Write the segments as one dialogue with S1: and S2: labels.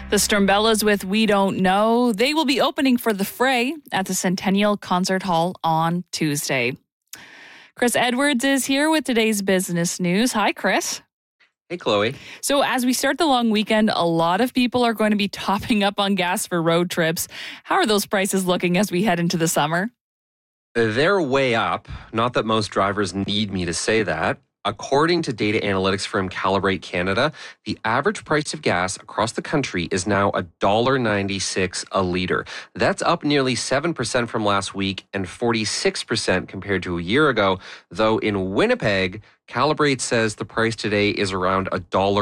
S1: The Strumbellas with We Don't Know. They will be opening for The Fray at the Centennial Concert Hall on Tuesday. Chris Edwards is here with today's business news. Hi, Chris.
S2: Hey, Chloe.
S1: So as we start the long weekend, a lot of people are going to be topping up on gas for road trips. How are those prices looking as we head into the summer?
S2: They're way up. Not that most drivers need me to say that. According to data analytics firm Calibrate Canada, the average price of gas across the country is now $1.96 a litre. That's up nearly 7% from last week and 46% compared to a year ago, though in Winnipeg, Calibrate says the price today is around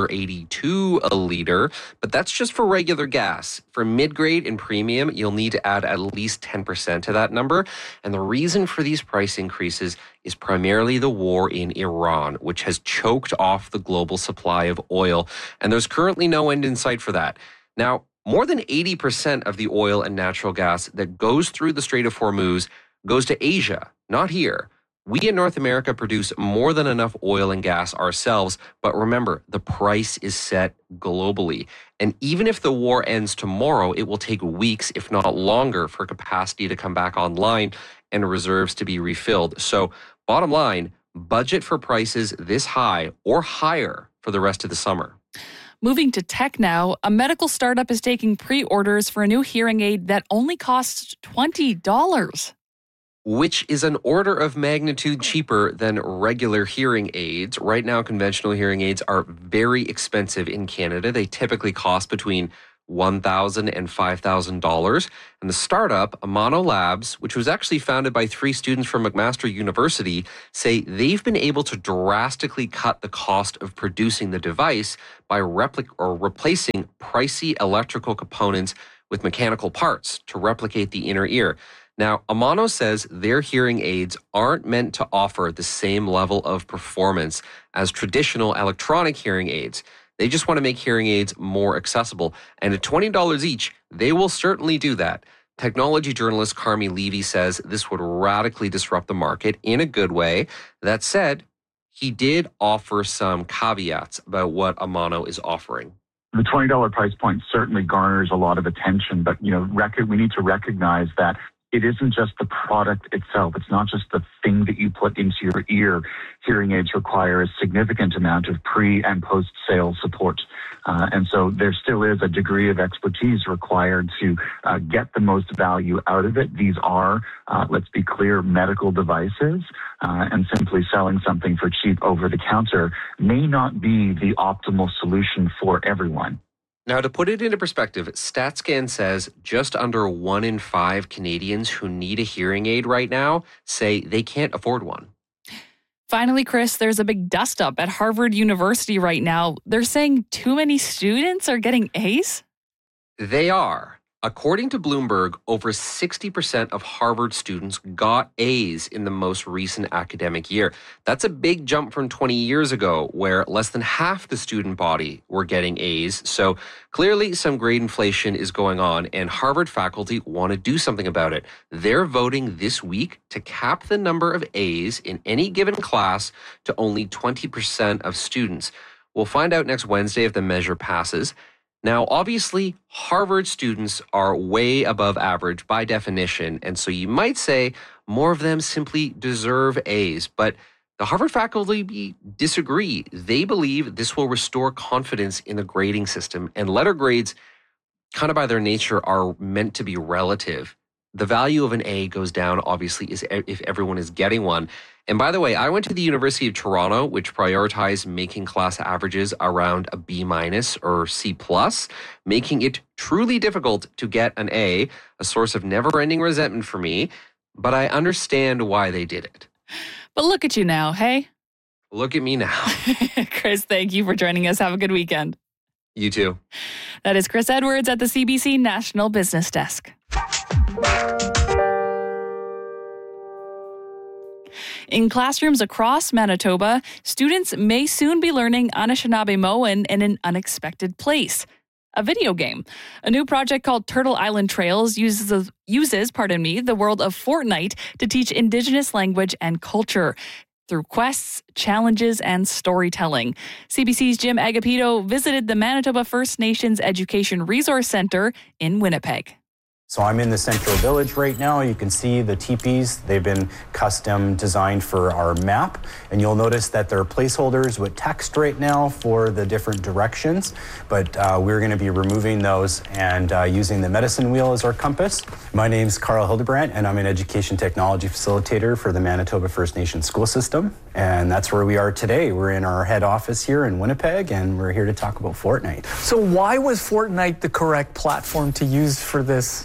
S2: $1.82 a litre, but that's just for regular gas. For mid-grade and premium, you'll need to add at least 10% to that number. And the reason for these price increases is primarily the war in Iran, which has choked off the global supply of oil. And there's currently no end in sight for that. Now, more than 80% of the oil and natural gas that goes through the Strait of Hormuz goes to Asia, not here. We in North America produce more than enough oil and gas ourselves, but remember, the price is set globally. And even if the war ends tomorrow, it will take weeks, if not longer, for capacity to come back online and reserves to be refilled. So, bottom line, budget for prices this high or higher for the rest of the summer.
S1: Moving to tech now, a medical startup is taking pre-orders for a new hearing aid that only costs $20.
S2: Which is an order of magnitude cheaper than regular hearing aids. Right now, conventional hearing aids are very expensive in Canada. They typically cost between $1,000 and $5,000. And the startup, Amano Labs, which was actually founded by 3 students from McMaster University, say they've been able to drastically cut the cost of producing the device by replacing pricey electrical components with mechanical parts to replicate the inner ear. Now, Amano says their hearing aids aren't meant to offer the same level of performance as traditional electronic hearing aids. They just want to make hearing aids more accessible. And at $20 each, they will certainly do that. Technology journalist Carmi Levy says this would radically disrupt the market in a good way. That said, he did offer some caveats about what Amano is offering.
S3: The $20 price point certainly garners a lot of attention, but we need to recognize that it isn't just the product itself. It's not just the thing that you put into your ear. Hearing aids require a significant amount of pre- and post-sale support. And so there still is a degree of expertise required to get the most value out of it. These are, let's be clear, medical devices. And simply selling something for cheap over the counter may not be the optimal solution for everyone.
S2: Now, to put it into perspective, StatsCan says just under 1 in 5 Canadians who need a hearing aid right now say they can't afford one.
S1: Finally, Chris, there's a big dust-up at Harvard University right now. They're saying too many students are getting A's?
S2: They are. According to Bloomberg, over 60% of Harvard students got A's in the most recent academic year. That's a big jump from 20 years ago, where less than half the student body were getting A's. So clearly some grade inflation is going on, and Harvard faculty want to do something about it. They're voting this week to cap the number of A's in any given class to only 20% of students. We'll find out next Wednesday if the measure passes. Now, obviously, Harvard students are way above average by definition, and so you might say more of them simply deserve A's. But the Harvard faculty disagree. They believe this will restore confidence in the grading system, and letter grades, kind of by their nature, are meant to be relative. The value of an A goes down, obviously, if everyone is getting one. And by the way, I went to the University of Toronto, which prioritized making class averages around a B- or C+, making it truly difficult to get an A, a source of never-ending resentment for me. But I understand why they did it.
S1: But look at you now, hey?
S2: Look at me now.
S1: Chris, thank you for joining us. Have a good weekend.
S2: You too.
S1: That is Chris Edwards at the CBC National Business Desk. In classrooms across Manitoba, students may soon be learning Anishinaabe-Moan in an unexpected place. A video game. A new project called Turtle Island Trails uses the world of Fortnite to teach Indigenous language and culture. through quests, challenges, and storytelling. CBC's Jim Agapito visited the Manitoba First Nations Education Resource Centre in Winnipeg.
S4: So I'm in the Central Village right now. You can see the teepees. They've been custom designed for our map. And you'll notice that there are placeholders with text right now for the different directions. But we're going to be removing those and using the medicine wheel as our compass. My name's Carl Hildebrandt, and I'm an education technology facilitator for the Manitoba First Nations school system. And that's where we are today. We're in our head office here in Winnipeg, and we're here to talk about Fortnite.
S5: So why was Fortnite the correct platform to use for this?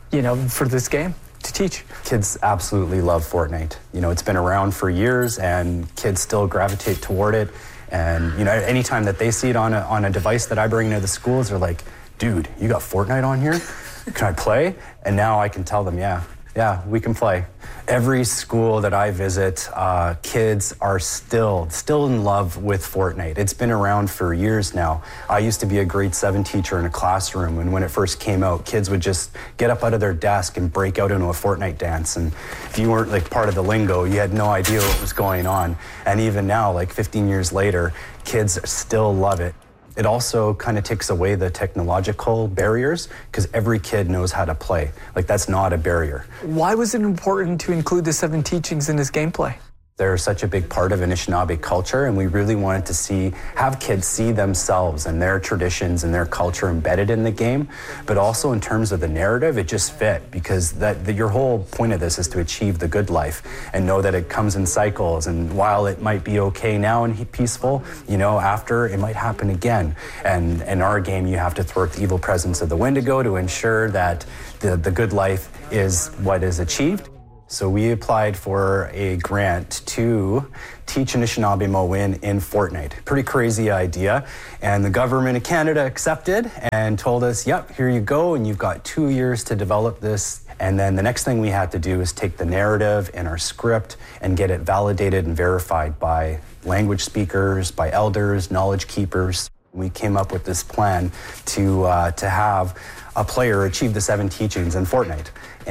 S5: For this game to teach?
S4: Kids absolutely love Fortnite. It's been around for years and kids still gravitate toward it. And, anytime that they see it on a device that I bring into the schools, they're like, dude, you got Fortnite on here? Can I play? And now I can tell them, yeah, we can play. Every school that I visit, kids are still in love with Fortnite. It's been around for years now. I used to be a grade 7 teacher in a classroom, and when it first came out, kids would just get up out of their desk and break out into a Fortnite dance. And if you weren't part of the lingo, you had no idea what was going on. And even now, 15 years later, kids still love it. It also kind of takes away the technological barriers because every kid knows how to play. That's not a barrier.
S5: Why was it important to include the 7 teachings in this gameplay?
S4: They're such a big part of Anishinaabe culture, and we really wanted to have kids see themselves and their traditions and their culture embedded in the game, but also in terms of the narrative, it just fit because your whole point of this is to achieve the good life and know that it comes in cycles, and while it might be okay now and peaceful, after it might happen again. And in our game, you have to thwart the evil presence of the Wendigo to ensure that the good life is what is achieved. So we applied for a grant to teach Anishinaabe-Mowin in Fortnite. Pretty crazy idea. And the government of Canada accepted and told us, yep, here you go, and you've got 2 years to develop this. And then the next thing we had to do is take the narrative and our script and get it validated and verified by language speakers, by elders, knowledge keepers. We came up with this plan to have a player achieve the 7 teachings in Fortnite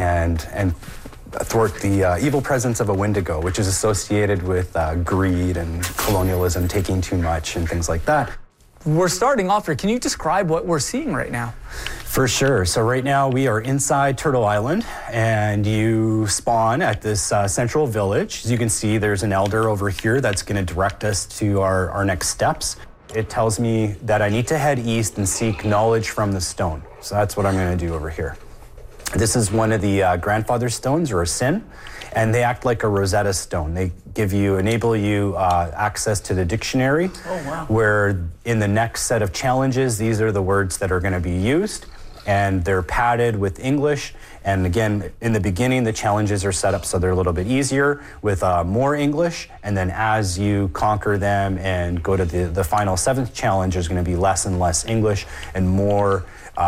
S4: and thwart the evil presence of a Wendigo, which is associated with greed and colonialism, taking too much and things like that.
S5: We're starting off here. Can you describe what we're seeing right now?
S4: For sure. So right now we are inside Turtle Island, and you spawn at this central village. As you can see, there's an elder over here that's going to direct us to our next steps. It tells me that I need to head east and seek knowledge from the stone. So that's what I'm going to do over here. This is one of the grandfather stones, or a sin, and they act like a Rosetta Stone. They enable you access to the dictionary, where in the next set of challenges, these are the words that are going to be used, and they're padded with English. And again, in the beginning, the challenges are set up so they're a little bit easier with more English, and then as you conquer them and go to the final 7th challenge, there's going to be less and less English and more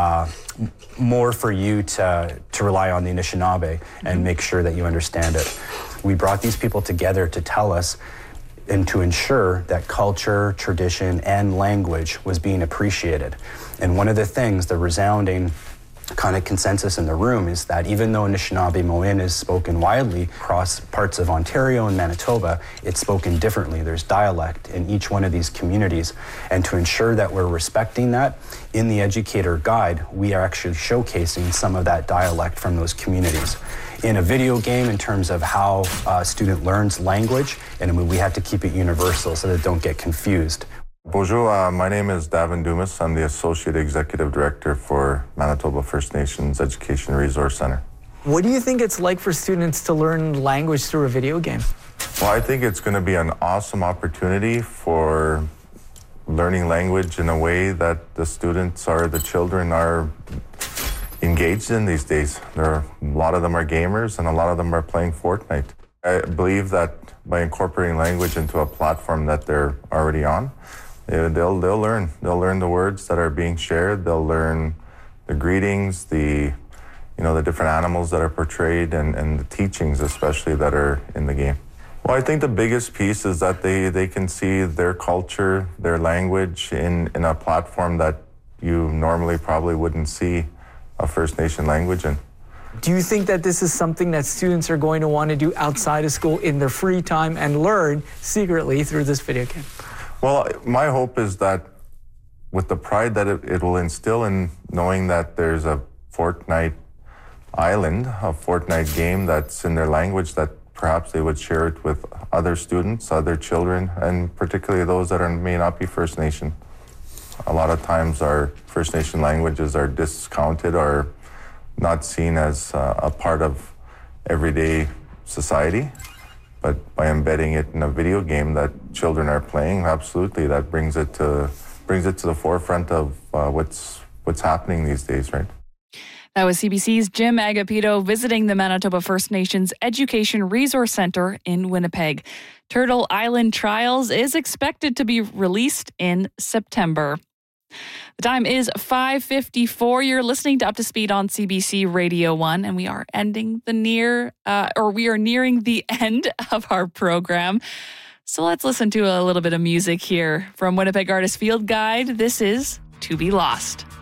S4: for you to rely on the Anishinaabe and make sure that you understand it. We brought these people together to tell us and to ensure that culture, tradition, and language was being appreciated. And one of the things, the resounding kind of consensus in the room, is that even though Anishinaabe-Mowin is spoken widely across parts of Ontario and Manitoba, it's spoken differently. There's dialect in each one of these communities. And to ensure that we're respecting that, in the Educator Guide, we are actually showcasing some of that dialect from those communities. In a video game, in terms of how a student learns language, and we have to keep it universal so that they don't get confused.
S6: Bonjour, my name is Davin Dumas. I'm the Associate Executive Director for Manitoba First Nations Education Resource Centre.
S5: What do you think it's like for students to learn language through a video game?
S6: Well, I think it's going to be an awesome opportunity for learning language in a way that the children are engaged in these days. A lot of them are gamers and a lot of them are playing Fortnite. I believe that by incorporating language into a platform that they're already on, they'll learn. They'll learn the words that are being shared. They'll learn the greetings, the different animals that are portrayed, and the teachings especially that are in the game. Well, I think the biggest piece is that they can see their culture, their language in a platform that you normally probably wouldn't see a First Nation language in.
S5: Do you think that this is something that students are going to want to do outside of school in their free time and learn secretly through this video game?
S6: Well, my hope is that with the pride that it will instill in knowing that there's a Fortnite island, a Fortnite game that's in their language, that perhaps they would share it with other students, other children, and particularly those that may not be First Nation. A lot of times our First Nation languages are discounted or not seen as a part of everyday society. But by embedding it in a video game that children are playing, absolutely, that brings it to the forefront of what's happening these days, right?
S1: That was CBC's Jim Agapito visiting the Manitoba First Nations Education Resource Centre in Winnipeg. Turtle Island Trials is expected to be released in September. The time is 5:54. You're listening to Up to Speed on CBC Radio 1, and we are nearing the end of our program. So let's listen to a little bit of music here from Winnipeg Artist Field Guide. This is To Be Lost.